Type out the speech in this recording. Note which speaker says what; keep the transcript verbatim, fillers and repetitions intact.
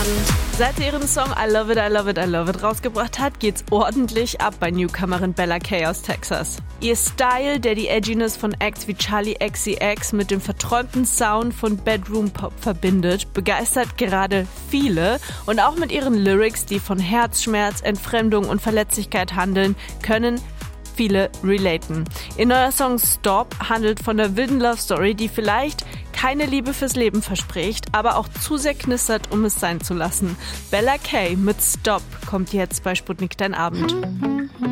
Speaker 1: Seit sie ihren Song I Love It, I Love It, I Love It rausgebracht hat, geht's ordentlich ab bei Newcomerin Bella Kay aus Texas. Ihr Style, der die Edginess von Acts wie Charli X C X mit dem verträumten Sound von Bedroom Pop verbindet, begeistert gerade viele und auch mit ihren Lyrics, die von Herzschmerz, Entfremdung und Verletzlichkeit handeln, können viele relaten. Ihr neuer Song Stop handelt von der wilden Love Story, die vielleicht keine Liebe fürs Leben verspricht, aber auch zu sehr knistert, um es sein zu lassen. Bella Kay mit Stop kommt jetzt bei Sputnik Dein Abend.